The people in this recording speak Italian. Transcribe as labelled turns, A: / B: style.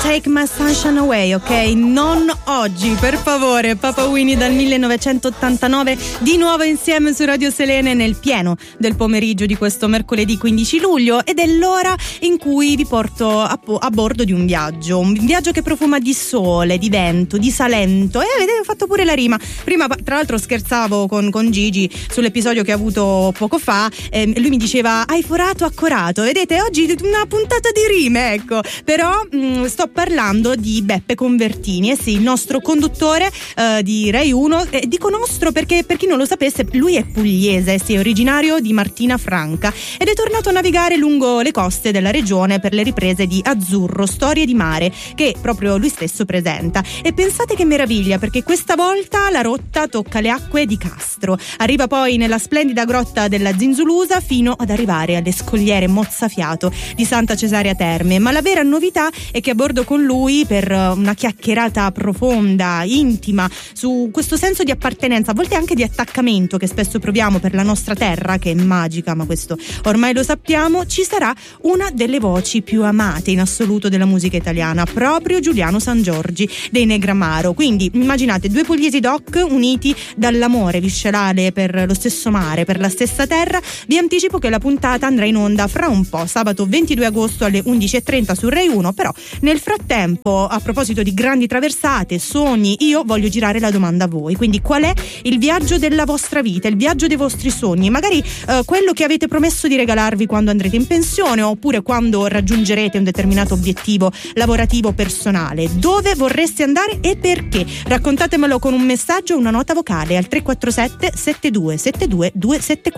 A: Take My Sunshine Away, ok? Non oggi, per favore. Papa Winnie dal 1989, di nuovo insieme su Radio Selene nel pieno del pomeriggio di questo mercoledì 15 luglio, ed è l'ora in cui vi porto a bordo di un viaggio che profuma di sole, di vento, di Salento, e vedete, ho fatto pure la rima. Prima tra l'altro scherzavo con Gigi sull'episodio che ha avuto poco fa, lui mi diceva hai forato accorato. Vedete, oggi una puntata di rime, ecco. Però sto parlando di Beppe Convertini, sì, il nostro conduttore di Rai 1. Dico nostro perché, per chi non lo sapesse, lui è pugliese, sì, originario di Martina Franca, ed è tornato a navigare lungo le coste della regione per le riprese di Azzurro, storie di mare, che proprio lui stesso presenta. E pensate che meraviglia, perché questa volta la rotta tocca le acque di Castro, arriva poi nella splendida grotta della Zinzulusa fino ad arrivare alle scogliere mozzafiato di Santa Cesarea Terme. Ma la vera novità è che a bordo con lui, per una chiacchierata profonda, intima, su questo senso di appartenenza, a volte anche di attaccamento che spesso proviamo per la nostra terra, che è magica, ma questo ormai lo sappiamo, ci sarà una delle voci più amate in assoluto della musica italiana, proprio Giuliano Sangiorgi dei Negramaro. Quindi immaginate due pugliesi doc uniti dall'amore viscerale per lo stesso mare, per la stessa terra. Vi anticipo che la puntata andrà in onda fra un po', sabato 22 agosto alle 11:30 su Rai 1. Però nel frattempo, a proposito di grandi traversate, sogni, io voglio girare la domanda a voi. Quindi qual è il viaggio della vostra vita, il viaggio dei vostri sogni? Magari quello che avete promesso di regalarvi quando andrete in pensione, oppure quando raggiungerete un determinato obiettivo lavorativo personale. Dove vorreste andare e perché? Raccontatemelo con un messaggio o una nota vocale al 347 7272 274.